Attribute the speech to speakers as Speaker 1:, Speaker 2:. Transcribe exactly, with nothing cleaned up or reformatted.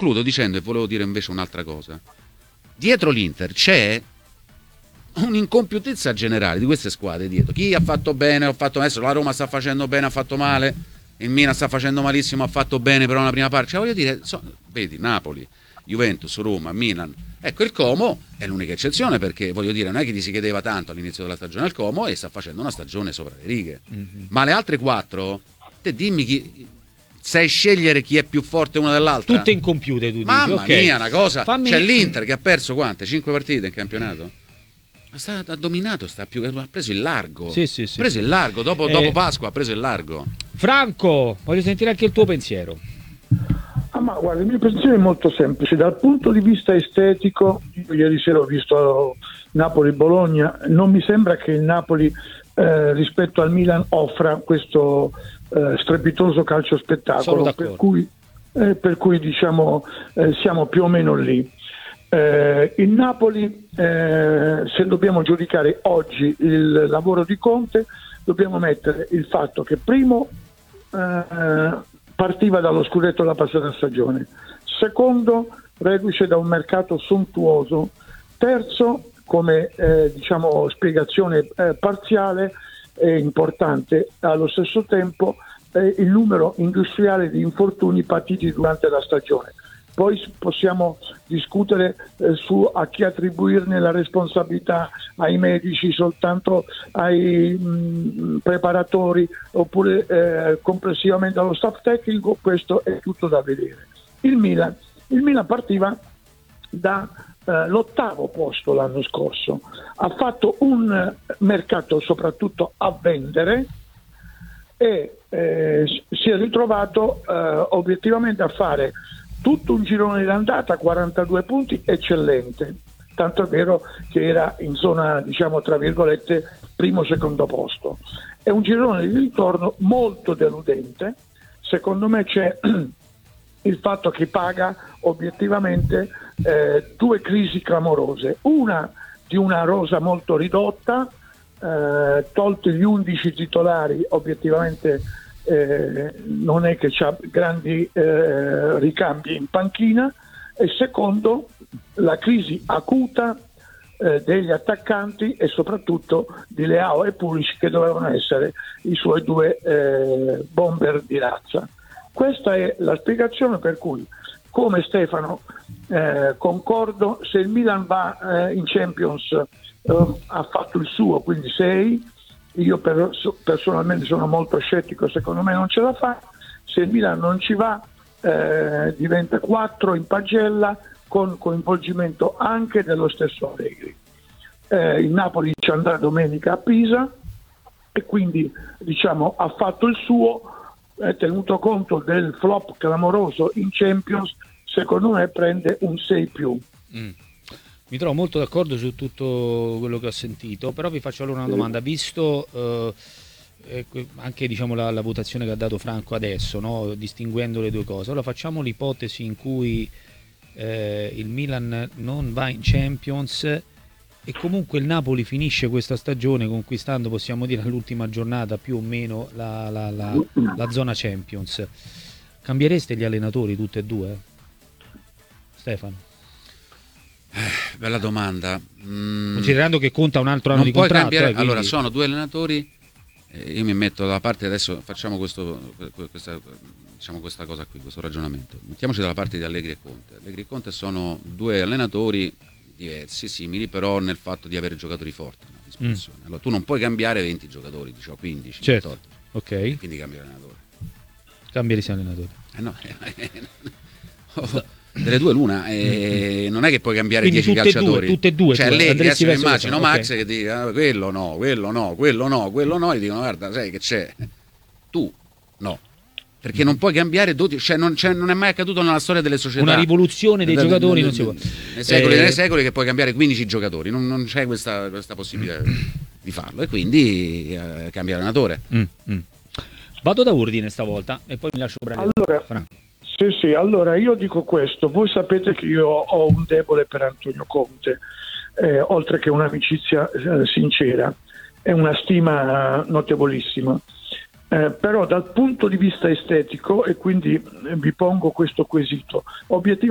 Speaker 1: concludo dicendo, e volevo dire invece un'altra cosa, dietro l'Inter c'è un'incompiutezza generale di queste squadre dietro. Chi ha fatto bene, ha fatto adesso la Roma sta facendo bene, ha fatto male, il Milan sta facendo malissimo, ha fatto bene però nella prima parte. Cioè, voglio dire, so, vedi, Napoli, Juventus, Roma, Milan. Ecco, il Como è l'unica eccezione, perché voglio dire, non è che gli si chiedeva tanto all'inizio della stagione al Como e sta facendo una stagione sopra le righe. Mm-hmm. Ma le altre quattro, te dimmi chi, sai scegliere chi è più forte una dell'altra?
Speaker 2: Tutte incompiute, tu dici.
Speaker 1: Mamma
Speaker 2: okay.
Speaker 1: mia, una cosa.
Speaker 2: Fammi...
Speaker 1: C'è l'Inter che ha perso quante? Cinque partite in campionato? Sta, ha dominato, sta più, ha preso il largo.
Speaker 2: Sì, sì, sì,
Speaker 1: ha preso
Speaker 2: sì.
Speaker 1: il largo, dopo,
Speaker 2: eh...
Speaker 1: dopo Pasqua ha preso il largo.
Speaker 2: Franco, voglio sentire anche il tuo pensiero.
Speaker 3: Ah, ma guarda, il mio pensiero è molto semplice. Dal punto di vista estetico, io ieri sera ho visto Napoli-Bologna, non mi sembra che il Napoli eh, rispetto al Milan offra questo eh, strepitoso calcio spettacolo, per cui, eh, per cui diciamo eh, siamo più o meno lì. Eh, il Napoli, eh, se dobbiamo giudicare oggi il lavoro di Conte, dobbiamo mettere il fatto che primo eh, partiva dallo scudetto la passata stagione, secondo reduce da un mercato sontuoso, terzo come eh, diciamo spiegazione eh, parziale e importante allo stesso tempo eh, il numero industriale di infortuni patiti durante la stagione. Poi possiamo discutere eh, su a chi attribuirne la responsabilità, ai medici, soltanto ai mh, preparatori, oppure eh, complessivamente allo staff tecnico. Questo è tutto da vedere. Il Milan, il Milan partiva da eh, l'ottavo posto l'anno scorso, ha fatto un mercato soprattutto a vendere e eh, si è ritrovato eh, obiettivamente a fare tutto un girone d'andata, quarantadue punti, eccellente, tanto è vero che era in zona, diciamo tra virgolette, primo secondo posto. È un girone di ritorno molto deludente. Secondo me c'è il fatto che paga obiettivamente eh, due crisi clamorose, una di una rosa molto ridotta, eh, tolti gli undici titolari, obiettivamente Eh, non è che c'ha grandi eh, ricambi in panchina, e secondo la crisi acuta eh, degli attaccanti e soprattutto di Leao e Pulisic, che dovevano essere i suoi due eh, bomber di razza. Questa è la spiegazione per cui, come Stefano, eh, concordo, se il Milan va eh, in Champions eh, ha fatto il suo, quindi sei. Io per, personalmente sono molto scettico, secondo me non ce la fa. Se il Milan non ci va eh, diventa quattro in pagella, con coinvolgimento anche dello stesso Allegri. Eh, il Napoli ci andrà domenica a Pisa e quindi diciamo ha fatto il suo, eh, tenuto conto del flop clamoroso in Champions, secondo me prende un sei più. Mm.
Speaker 2: Mi trovo molto d'accordo su tutto quello che ho sentito, però vi faccio allora una domanda, visto eh, anche diciamo la, la votazione che ha dato Franco adesso, no? Distinguendo le due cose. Allora facciamo l'ipotesi in cui eh, il Milan non va in Champions e comunque il Napoli finisce questa stagione conquistando, possiamo dire, all'ultima giornata più o meno la, la, la, la zona Champions. Cambiereste gli allenatori tutti e due? Stefano?
Speaker 1: Eh, bella domanda. Mm,
Speaker 2: Considerando che conta un altro anno
Speaker 1: non
Speaker 2: di
Speaker 1: puoi
Speaker 2: contratto.
Speaker 1: Cambiare,
Speaker 2: eh, quindi...
Speaker 1: Allora, sono due allenatori, eh, io mi metto dalla parte, adesso facciamo questo, questa, diciamo questa cosa qui, questo ragionamento. Mettiamoci dalla parte di Allegri e Conte. Allegri e Conte sono due allenatori diversi, simili, però nel fatto di avere giocatori forti a disposizione. Mm. Allora, tu non puoi cambiare venti giocatori, diciamo quindici,
Speaker 2: certo.
Speaker 1: quattordici.
Speaker 2: Ok.
Speaker 1: Quindi cambia allenatore.
Speaker 2: Cambieresti allenatore.
Speaker 1: Eh no, oh, delle due l'una, e non è che puoi cambiare
Speaker 2: quindi
Speaker 1: dieci calciatori.
Speaker 2: Due, tutte e due.
Speaker 1: Cioè lei adesso mi immagino
Speaker 2: okay.
Speaker 1: Max che dice ah, quello no, quello no, quello no, quello no, e dicono guarda, sai che c'è? Tu no. Perché non puoi cambiare dodici, cioè non, cioè non è mai accaduto nella storia delle società.
Speaker 2: Una rivoluzione dei da, giocatori da, da, non si può.
Speaker 1: Nei secoli, eh... nei secoli che puoi cambiare quindici giocatori, non, non c'è questa, questa possibilità di farlo, e quindi eh, cambia allenatore.
Speaker 2: Mm, mm. Vado da Urdine stavolta e poi mi lascio prendere.
Speaker 3: Allora,
Speaker 2: Franco.
Speaker 3: Sì, sì, allora io dico questo, voi sapete che io ho un debole per Antonio Conte, eh, oltre che un'amicizia eh, sincera, è una stima notevolissima, eh, però dal punto di vista estetico, e quindi eh, vi pongo questo quesito, obiettivamente